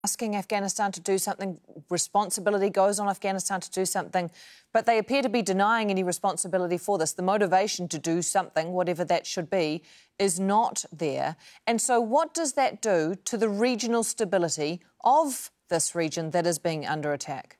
asking Afghanistan to do something, responsibility goes on Afghanistan to do something, but they appear to be denying any responsibility for this. The motivation to do something, whatever that should be, is not there. And so what does that do to the regional stability of this region that is being under attack?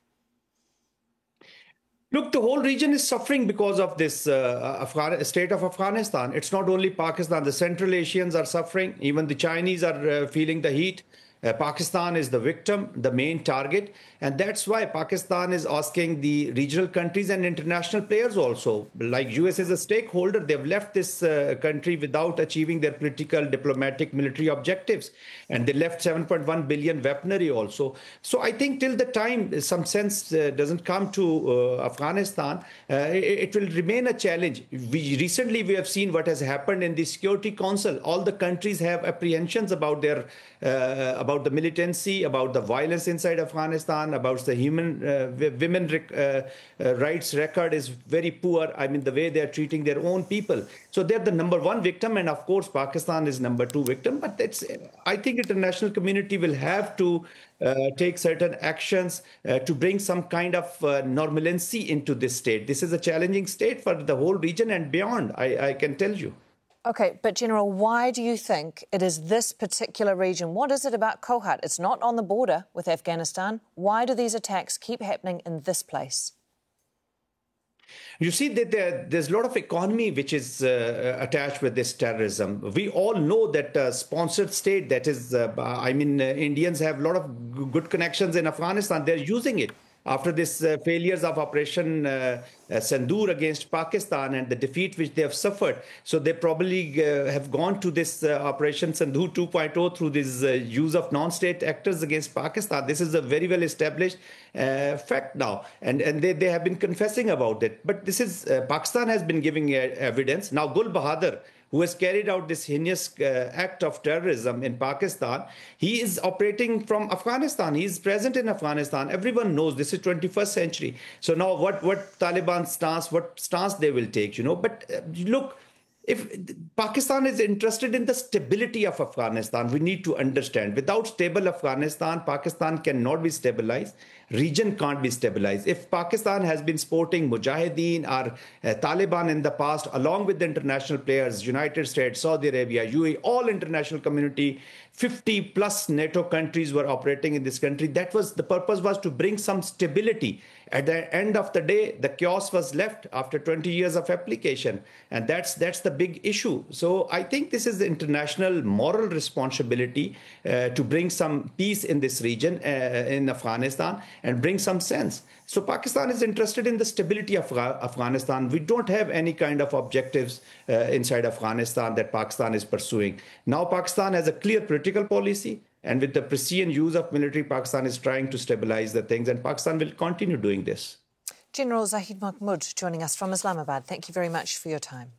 Look, the whole region is suffering because of this state of Afghanistan. It's not only Pakistan. The Central Asians are suffering. Even the Chinese are feeling the heat. Pakistan is the victim, the main target. And that's why Pakistan is asking the regional countries and international players also. Like US is a stakeholder. They've left this country without achieving their political, diplomatic, military objectives. And they left 7.1 billion weaponry also. So I think till the time some sense doesn't come to Afghanistan, it will remain a challenge. Recently we have seen what has happened in the Security Council. All the countries have apprehensions about their about the militancy, about the violence inside Afghanistan, about the women rights record is very poor. I mean, the way they are treating their own people. So they're the number one victim, and of course, Pakistan is number two victim. But I think international community will have to take certain actions to bring some kind of normalcy into this state. This is a challenging state for the whole region and beyond, I can tell you. OK, but General, why do you think it is this particular region? What is it about Kohat? It's not on the border with Afghanistan. Why do these attacks keep happening in this place? You see that there's a lot of economy which is attached with this terrorism. We all know that sponsored state, that is, Indians have a lot of good connections in Afghanistan. They're using it. After this failures of Operation Sindoor against Pakistan and the defeat which they have suffered. So they probably have gone to this Operation Sindoor 2.0 through this use of non-state actors against Pakistan. This is a very well established fact now. And they have been confessing about it. But this is, Pakistan has been giving evidence. Now Gul Bahadur, who has carried out this heinous act of terrorism in Pakistan, he is operating from Afghanistan. He is present in Afghanistan. Everyone knows this is 21st century. So now what Taliban stance, what stance they will take, you know. But look, if Pakistan is interested in the stability of Afghanistan, we need to understand, without stable Afghanistan, Pakistan cannot be stabilized. Region can't be stabilized. If Pakistan has been supporting Mujahideen or Taliban in the past, along with the international players, United States, Saudi Arabia, UAE, all international community, 50 plus NATO countries were operating in this country. That was the purpose, was to bring some stability. At the end of the day, the chaos was left after 20 years of application. And that's the big issue. So I think this is the international moral responsibility to bring some peace in this region, in Afghanistan, and bring some sense. So Pakistan is interested in the stability of Afghanistan. We don't have any kind of objectives inside Afghanistan that Pakistan is pursuing. Now Pakistan has a clear political policy, and with the precision use of military, Pakistan is trying to stabilize the things, and Pakistan will continue doing this. General Zahid Mahmood joining us from Islamabad. Thank you very much for your time.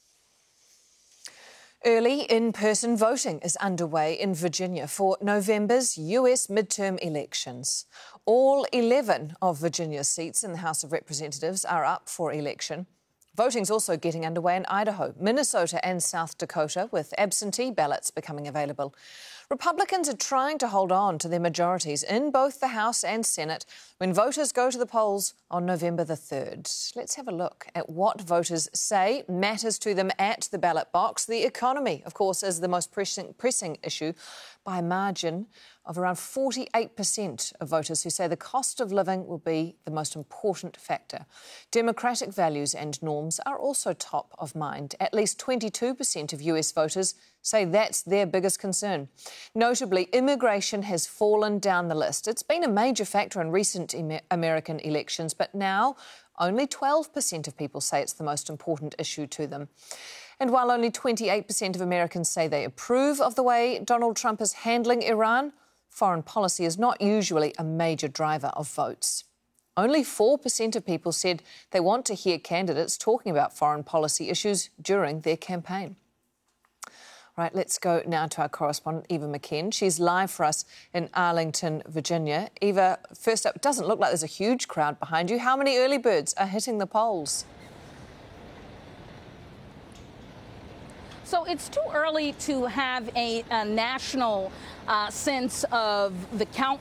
Early in-person voting is underway in Virginia for November's US midterm elections. All 11 of Virginia's seats in the House of Representatives are up for election. Voting's also getting underway in Idaho, Minnesota and South Dakota, with absentee ballots becoming available. Republicans are trying to hold on to their majorities in both the House and Senate when voters go to the polls on November the 3rd. Let's have a look at what voters say matters to them at the ballot box. The economy, of course, is the most pressing issue by a margin of around 48% of voters who say the cost of living will be the most important factor. Democratic values and norms are also top of mind. At least 22% of US voters say that's their biggest concern. Notably, immigration has fallen down the list. It's been a major factor in recent American elections, but now only 12% of people say it's the most important issue to them. And while only 28% of Americans say they approve of the way Donald Trump is handling Iran, foreign policy is not usually a major driver of votes. Only 4% of people said they want to hear candidates talking about foreign policy issues during their campaign. Right, let's go now to our correspondent, Eva McKen. She's live for us in Arlington, Virginia. Eva, first up, it doesn't look like there's a huge crowd behind you. How many early birds are hitting the polls? So it's too early to have a national sense of the count